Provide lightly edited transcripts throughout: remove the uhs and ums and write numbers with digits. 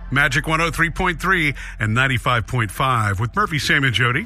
Magic 103.3 and 95.5 with Murphy, Sam, and Jody.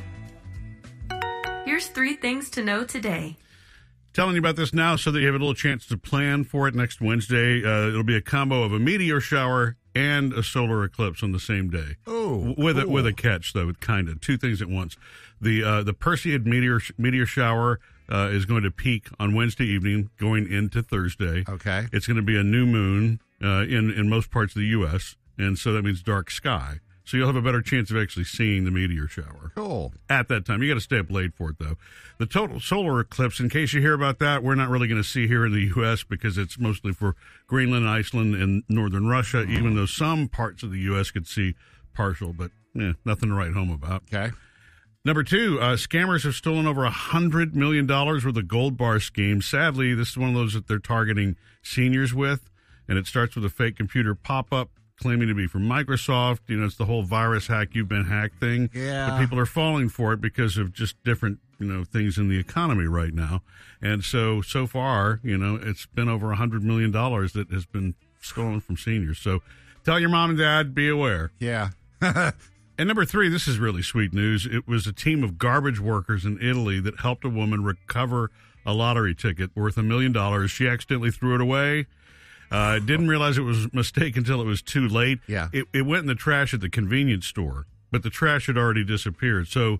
Here's 3 things to know today. Telling you about this now so that you have a little chance to plan for it next Wednesday. It'll be a combo of a meteor shower and a solar eclipse on the same day. Oh, with a catch though, kind of 2 things at once. The Perseid meteor shower is going to peak on Wednesday evening, going into Thursday. Okay, it's going to be a new moon in most parts of the U.S., and so that means dark sky. So you'll have a better chance of actually seeing the meteor shower. Cool. At that time. You got to stay up late for it, though. The total solar eclipse, in case you hear about that, we're not really going to see here in the U.S. because it's mostly for Greenland, Iceland, and northern Russia, even though some parts of the U.S. could see partial, but nothing to write home about. Okay. Number 2, scammers have stolen over $100 million worth of Gold Bar scheme. Sadly, this is one of those that they're targeting seniors with, and it starts with a fake computer pop-up claiming to be from Microsoft. It's the whole virus hack, you've been hacked thing. Yeah. But people are falling for it because of just different, things in the economy right now. And so far, it's been over $100 million that has been stolen from seniors. So tell your mom and dad, be aware. Yeah. And number 3, this is really sweet news. It was a team of garbage workers in Italy that helped a woman recover a lottery ticket worth $1 million. She accidentally threw it away. Didn't realize it was a mistake until it was too late. Yeah. It went in the trash at the convenience store, but the trash had already disappeared. So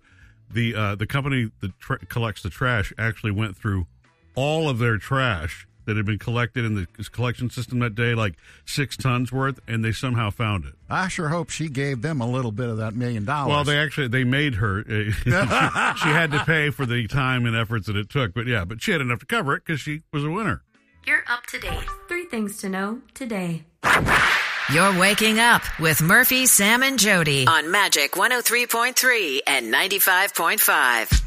the company that collects the trash actually went through all of their trash that had been collected in the collection system that day, like 6 tons worth, and they somehow found it. I sure hope she gave them a little bit of that $1 million. Well, they made her. She had to pay for the time and efforts that it took. But she had enough to cover it because she was a winner. You're up to date. 3 things to know today. You're waking up with Murphy, Sam, and Jody on Magic 103.3 and 95.5.